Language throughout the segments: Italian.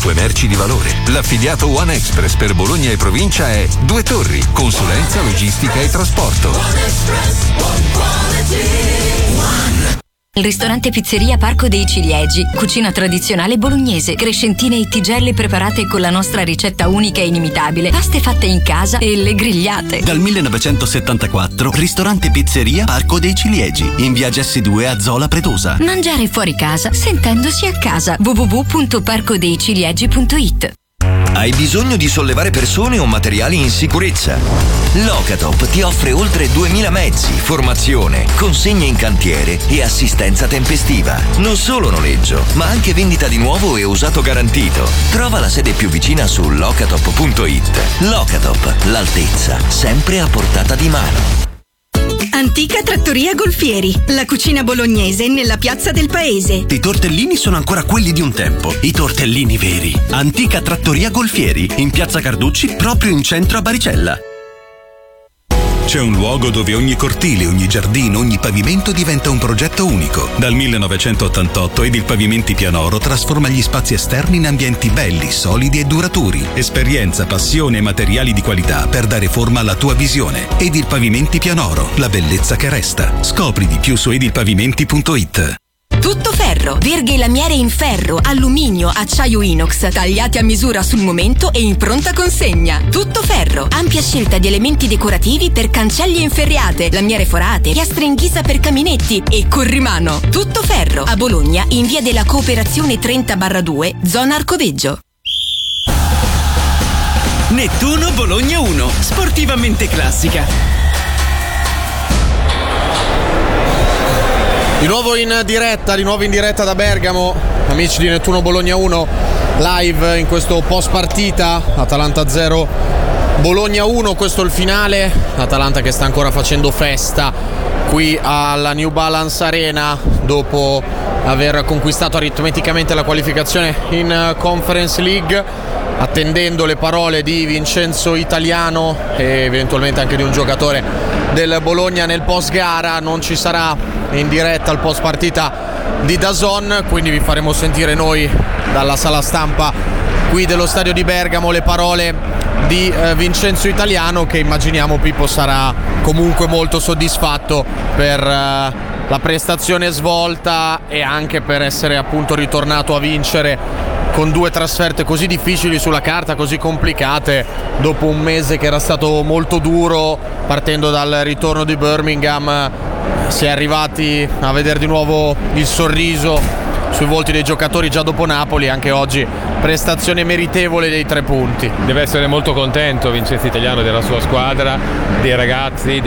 tue merci di valore. L'affiliato One Express per Bologna e provincia è Due Torri, consulenza, logistica e trasporto. Il ristorante Pizzeria Parco dei Ciliegi, cucina tradizionale bolognese, crescentine e tigelle preparate con la nostra ricetta unica e inimitabile, paste fatte in casa e le grigliate. Dal 1974, ristorante Pizzeria Parco dei Ciliegi, in via Gessi 2 a Zola Pretosa. Mangiare fuori casa sentendosi a casa. www.parcodeiciliegi.it. Hai bisogno di sollevare persone o materiali in sicurezza? Locatop ti offre oltre 2000 mezzi, formazione, consegne in cantiere e assistenza tempestiva. Non solo noleggio, ma anche vendita di nuovo e usato garantito. Trova la sede più vicina su locatop.it. Locatop, l'altezza sempre a portata di mano. Antica Trattoria Golfieri, la cucina bolognese nella piazza del paese. I tortellini sono ancora quelli di un tempo, i tortellini veri. Antica Trattoria Golfieri, in piazza Carducci, proprio in centro a Baricella. C'è un luogo dove ogni cortile, ogni giardino, ogni pavimento diventa un progetto unico. Dal 1988 Edilpavimenti Pianoro trasforma gli spazi esterni in ambienti belli, solidi e duraturi. Esperienza, passione e materiali di qualità per dare forma alla tua visione. Edilpavimenti Pianoro, la bellezza che resta. Scopri di più su edilpavimenti.it. Tutto ferro, verghe e lamiere in ferro, alluminio, acciaio inox, tagliati a misura sul momento e in pronta consegna. Tutto ferro, ampia scelta di elementi decorativi per cancelli e inferriate, lamiere forate, piastre in ghisa per caminetti e corrimano. Tutto ferro, a Bologna in via della Cooperazione 30/2, zona Arcoveggio. Nettuno Bologna 1, sportivamente classica. Di nuovo in diretta da Bergamo, amici di Nettuno Bologna 1, live in questo post partita, Atalanta 0, Bologna 1, questo è il finale, Atalanta che sta ancora facendo festa qui alla New Balance Arena dopo aver conquistato aritmeticamente la qualificazione in Conference League, attendendo le parole di Vincenzo Italiano e eventualmente anche di un giocatore del Bologna nel post gara. Non ci sarà in diretta al post partita di DAZN, quindi vi faremo sentire noi dalla sala stampa qui dello stadio di Bergamo le parole di Vincenzo Italiano, che immaginiamo, Pippo, sarà comunque molto soddisfatto per la prestazione svolta e anche per essere appunto ritornato a vincere con due trasferte così difficili sulla carta, così complicate, dopo un mese che era stato molto duro. Partendo dal ritorno di Birmingham si è arrivati a vedere di nuovo il sorriso sui volti dei giocatori già dopo Napoli. Anche oggi prestazione meritevole dei 3 punti. Deve essere molto contento Vincenzo Italiano della sua squadra, dei ragazzi,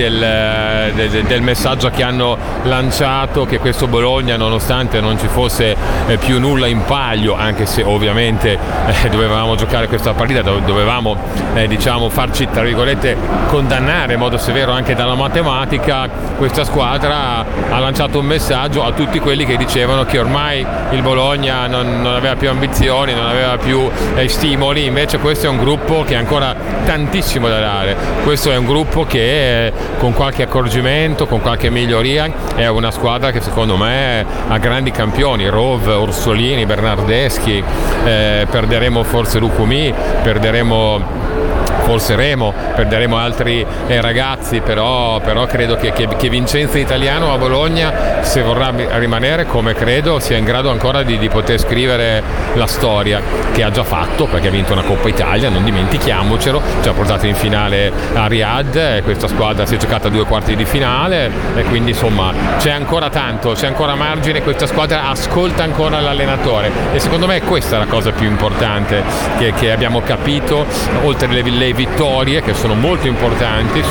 del messaggio che hanno lanciato, che questo Bologna, nonostante non ci fosse più nulla in palio, anche se ovviamente dovevamo giocare questa partita, dovevamo farci tra virgolette condannare in modo severo anche dalla matematica, questa squadra ha lanciato un messaggio a tutti quelli che dicevano che ormai il Bologna non aveva più ambizioni, non aveva più stimoli. Invece questo è un gruppo che ha ancora tantissimo da dare, questo è un gruppo che con qualche accorgimento, con qualche miglioria, è una squadra che secondo me ha grandi campioni, Rov, Orsolini, Bernardeschi, perderemo forse Lucumi, perderemo forse Remo, perderemo altri ragazzi, però credo che Vincenzo Italiano a Bologna, se vorrà rimanere, come credo, sia in grado ancora di poter scrivere la storia che ha già fatto, perché ha vinto una Coppa Italia, non dimentichiamocelo, ci ha portato in finale a Riyadh e questa squadra si è giocata 2 quarti di finale e quindi insomma c'è ancora tanto, c'è ancora margine, questa squadra ascolta ancora l'allenatore e secondo me questa è la cosa più importante che abbiamo capito, oltre le vittorie che sono molto importanti,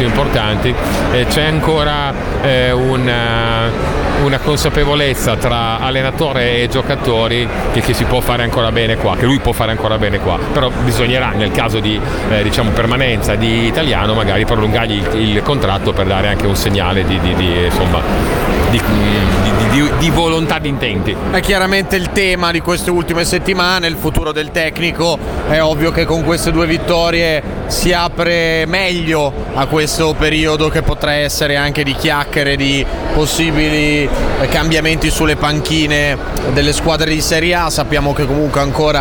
c'è ancora una consapevolezza tra allenatore e giocatori che si può fare ancora bene qua, che lui può fare ancora bene qua, però bisognerà nel caso di permanenza di Italiano magari prolungargli il contratto per dare anche un segnale di volontà, di intenti. È chiaramente il tema di queste ultime settimane, il futuro del tecnico. È ovvio che con queste 2 vittorie si apre meglio a questo periodo che potrà essere anche di chiacchiere, di possibili cambiamenti sulle panchine delle squadre di Serie A. Sappiamo che comunque ancora